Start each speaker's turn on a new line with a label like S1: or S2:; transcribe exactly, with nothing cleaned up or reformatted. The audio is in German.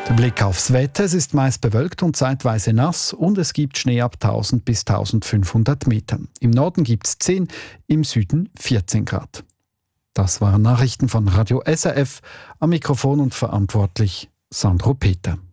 S1: Der Blick aufs Wetter: Es ist meist bewölkt und zeitweise nass und es gibt Schnee ab tausend bis eintausendfünfhundert Metern. Im Norden gibt es zehn, im Süden vierzehn Grad. Das waren Nachrichten von Radio S R F. Am Mikrofon und verantwortlich Sandro Peter.